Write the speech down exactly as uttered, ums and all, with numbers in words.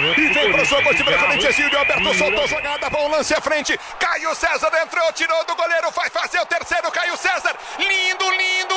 E vem pro jogo o time do Corinthians. E o Alberto soltou jogada. Bom lance à frente. Caio César entrou, tirou do goleiro. Vai fazer o terceiro. Caio César. Lindo, lindo.